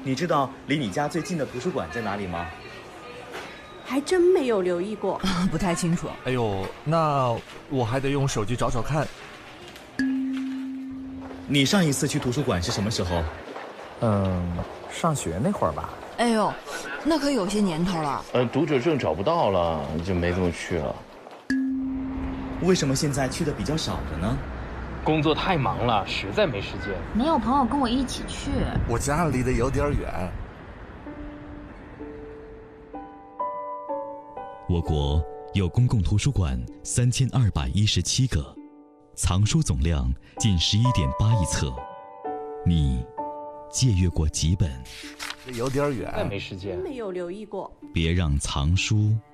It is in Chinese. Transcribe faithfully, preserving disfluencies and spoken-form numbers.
你知道离你家最近的图书馆在哪里吗？ 还真没有留意过， 不太清楚。 哎呦，那我还得用手机找找看。 你上一次去图书馆是什么时候？ 嗯，上学那会儿吧。 哎呦，那可有些年头了。 呃，读者证找不到了，就没怎么去了。 为什么现在去的比较少了呢？ 工作太忙了，实在没时间。 没有朋友跟我一起去。 我家离得有点远。 我国有公共图书馆三千二百一十七个，藏书总量近十一点八亿册。你借阅过几本？ 有点远， 实在没时间。 没有留意过。 别让藏书